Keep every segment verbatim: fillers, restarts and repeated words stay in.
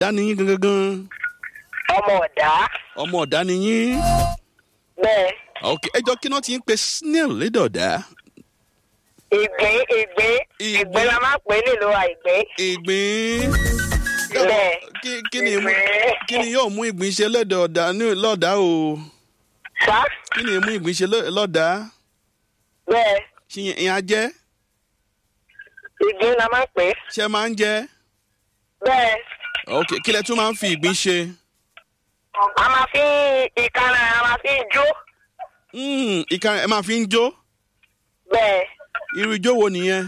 Dani yín gangan. Ọmọ ọ̀dá. Ọmọ ọ̀dá ni yín. Bẹ́ẹ̀. Ok, ẹjọ́ kí náà ti ń pe snail lédè ọ̀dá. Ìgbín ìgbín ìgbín la máa ń pè é nílùú wa ìgbín. Ìgbín. Bẹ́ẹ̀. Kí kí ni mú kí ni yóò mú ìgbín ṣe lédè ọ̀dá ní lọ́dà o? Sá. Kí ni mú ìgbín ṣe lọ́dà? Bẹ́ẹ̀. Ṣé ìyẹn á jẹ́? Ìgbín la máa ń pè é. Ṣé máa ń jẹ́? Bẹ́ẹ̀. Ok, kí lẹ tún máa ń fi ìgbín ṣe? A máa fi ìkànnà a máa fi jó. Mm, ìka ẹ máa fi ń jó? Bẹ́ẹ̀. Irú ijó wo nìyẹn?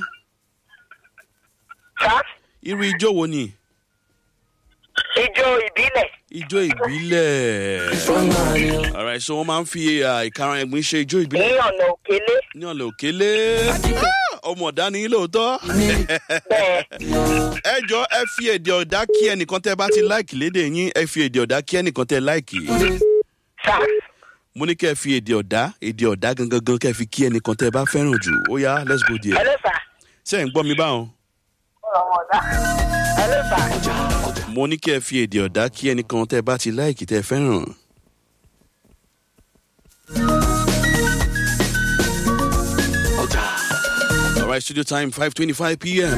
Sá. Irú ijó wo ni? Ijó ìbílẹ̀. Ijó ìbílẹ̀. Alright, so wọ́n máa ń fi ìkarahun ẹ̀gbìn ṣe ijó Ní ìbílẹ̀. ọ̀nà òkèlè. Ní ọ̀lẹ̀ òkèlè. Ọmọ ọ̀dá ni yín lóòótọ́. Bẹ́ẹ̀. Ẹ jọ ẹ fi èdè ọ̀dá kí ẹnìkan tẹ́ bá ti láìkì lédè yín. Ẹ fi èdè ọ̀dá kí ẹnìkan tẹ́ láìkì. Sá. Mo ní kẹ́ ẹ fi èdè ọ̀dá èdè ọ̀dá gangan gan kẹ́ ẹ fi kí ẹnìkan tẹ́ bá fẹ́ràn jù. Ó yá, let's go there. Hello sà. Ṣé ẹ̀ ń gbọ́ mi báwọn? Ọmọ ọ̀dá. Hello sà. Mo ní kẹ́ ẹ fi èdè ọ̀dá kí ẹnìkan tẹ́ bá ti láìkì tẹ́ fẹ́ràn. All right, studio time five twenty-five p.m.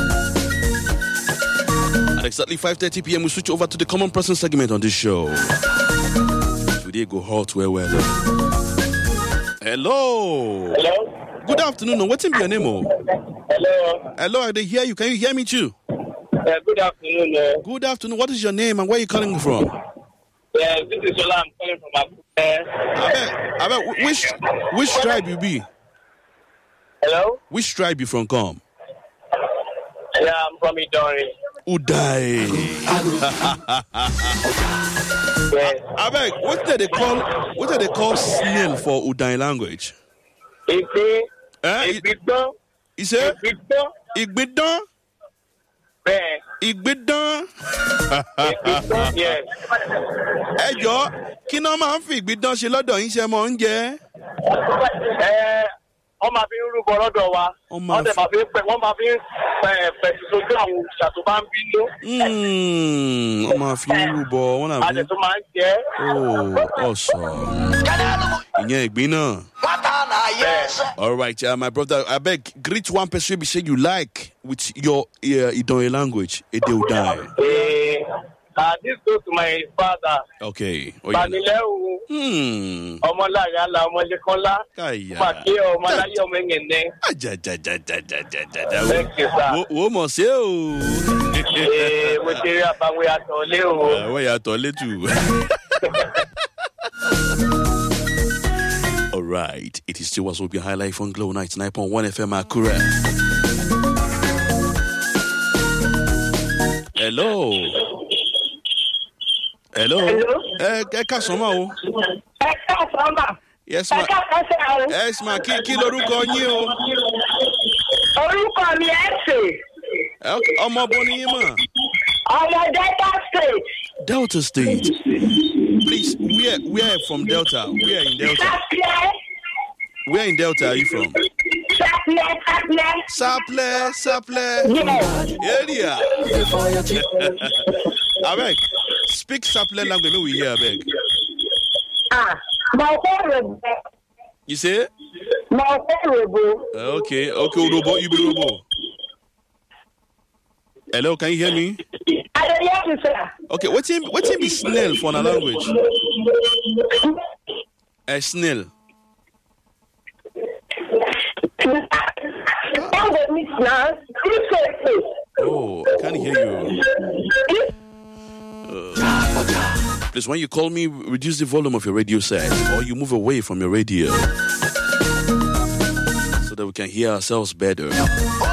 At exactly five thirty p.m. we switch over to the common person segment on this show. Today go hot well well. Hello. Hello. Good afternoon. What's in your name? Oh? Hello. Hello, I did hear you. Can you hear me too? Uh, good afternoon. Uh, Good afternoon. What is your name and where are you calling from? yeah, this is Ola. I'm calling from Akure. I bet, I bet, which which tribe you be? Hello. Which tribe you from come? Yeah, I'm from Idori. Udai. Yes. I beg, what do they call what do they call snail for Udai language? Ìgbín. Eh? Ìgbín. You say Ìgbín. Igbidan? Bẹ́ẹ̀. Igbidan? Ìgbín. Yes. Ẹ jọ̀ọ́, kí ná máa ń fi igbidan ṣe lọ́dọ̀ yín ṣe mọ́ ń jẹ? Ẹ wọ́n máa fi ń rúbọ lọ́dọ̀ wa. Wọ́n máa Wọ́n dẹ̀ máa fi ń pẹ̀ wọ́n máa fi ń pẹ̀ pẹ̀sì sójú àwọn òòṣà tó bá ń bínú. Mm, wọ́n máa fi ń rúbọ, wọ́n náà A fi dẹ̀ ń... tó máa ń jẹ́. Oh, ọ̀sán. Ìyẹn ìgbín náà. All right, uh, my brother, I beg, greet one person you say you like with your uh, Idori language, Ede Udai. Eh, uh, this goes to my father. Okay. Oh, yeah. Banilewu. Hmm. Ọmọláyà la ọmọlékọ́lá. Kaya. Màkì ọmọláyà ọmọ ẹ̀ngẹ̀nẹ̀. Ajajajajajajaja. Thank you, sir. Wo wo mọ̀ sí o. Eh, mo ti rí àbáwé àtọ̀lé o. Wọ́n yàtọ̀ létù. All right, it is still what's up your highlight on Glow ninety-nine point one F M Akure. Hello. Hello. Hello. Ẹ ẹ ká sọ́mà o. Ẹ káàsán mà. Yes Ẹ ma. káàsán o. Yes ma. Kí kí lorúkọ yín o? Orúkọ mi Ẹ̀sìn. Ẹ, ọmọ bo ni yín mọ̀? Ọmọ Delta State. Delta State. Please, where where from Delta? Where in Delta? Saplẹ̀. Where in Delta are you from? Saplẹ̀ Saplẹ̀. Saple, Saple. Yes. Area. Abeg, speak Saple language make we hear abeg. Ah, mo fẹ́ rògbò. You say? Mo fẹ́ rògbò. Uh, okay, okay, Urobo, you be Urobo. Hello, can you hear me? I don't hear you, sir. Okay, what's in what's in be snail for a language? A snail. Oh, I can't hear you. Uh, please, when you call me, reduce the volume of your radio set, or you move away from your radio, so that we can hear ourselves better.